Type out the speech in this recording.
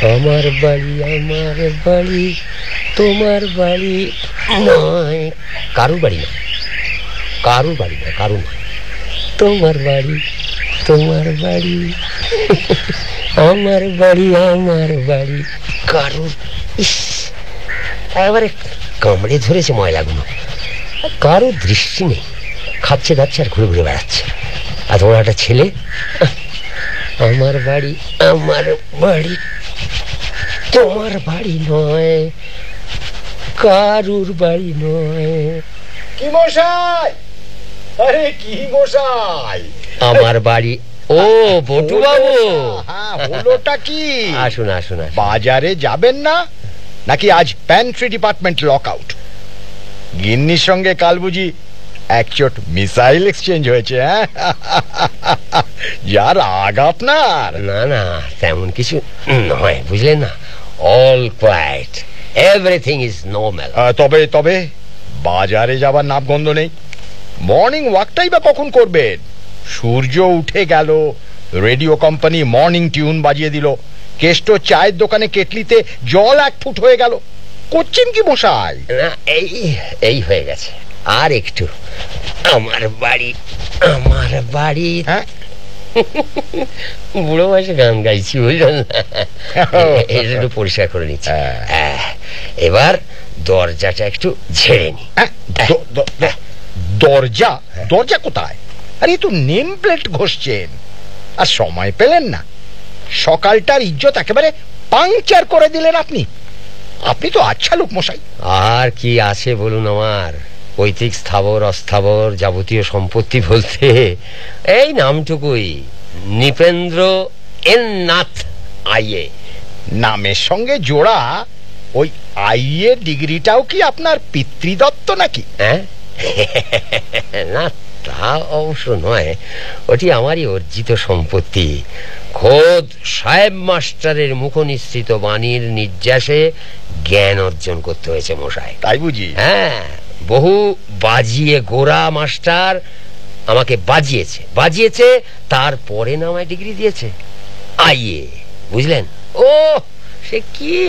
আমার বাড়ি তোমার বাড়ি নয়, কারুর বাড়ি না, কারুর নয়, তোমার বাড়ি আমার বাড়ি কারুর। এবারে কামড়ে ধরেছে ময়লাগুলো, কারুর দৃষ্টি নেই, খাচ্ছে দাচ্ছে আর ঘুরে ঘুরে বেড়াচ্ছে। আর তোমার একটা ছেলে, আমার বাড়ি তোমার বাড়ি নয়, কারুর বাড়ি নয়। কি মশাই, আরে কি মশাই, আমার বাড়ি। ও বটু বাবু, হলোটা কি? আসুন। বাজারে যাবেন না নাকি আজ প্যান্ট্রি ডিপার্টমেন্ট লক আউট? গিন্নির সঙ্গে কাল বুঝি একচোট মিসাইল এক্সচেঞ্জ হয়েছে? যার রাগ আপনার। না তেমন কিছু নয়, বুঝলেন না, all quite, everything is normal. তবে বাজারে যাবার নামগন্ধ নেই। মর্নিং ওয়াকটাই বা কখন করবেন? সূর্য উঠে গেল, রেডিও কোম্পানি মর্নিং টিউন বাজিয়ে দিল, কেষ্ট চায়ের দোকানে কেটলিতে জল 1 ফুট হয়ে গেল। করছেন কি মশাই? না, এই হয়ে গেছে, আর একটু। আমার বাড়ি হ্যাঁ, বুড়ো বয়সে গান গাইছি, বুঝলেন না, এটা একটু পরিষ্কার করে নিচ্ছি। এবার দরজাটা একটু ঝেড়ে নি। দরজা কোথায়? আরে তো নেম প্লেট ঘষছেন, আর সময় পেলেন না। সকালটার ইজ্জত একেবারে পাংচার করে দিলেন আপনি তো আচ্ছা লোক মশাই। আর কি আছে বলুন, আমার পৈতৃক স্থাবর অস্থাবর যাবতীয় সম্পত্তি বলতে এই নামটুকুই, নৃপেন্দ্র এন নাথ আইএ। নামের সঙ্গে জোড়া ওই আইএ ডিগ্রিটাও কি আপনার পিতৃদত্ত নাকি? না, তা অবশ্য নয়, ওটি আমারই অর্জিত সম্পত্তি। খোদ সাহেব মাস্টারের মুখনিসৃত বাণীর নির্যাসে জ্ঞান অর্জন করতে হয়েছে মশাই। তাই বুঝি? হ্যাঁ, বহু বাজিয়ে গোরা মাস্টার আমাকে বাজিয়েছে, তারপরে না আমায় ডিগ্রি দিয়েছে আইএ, বুঝলেন? ও সে কি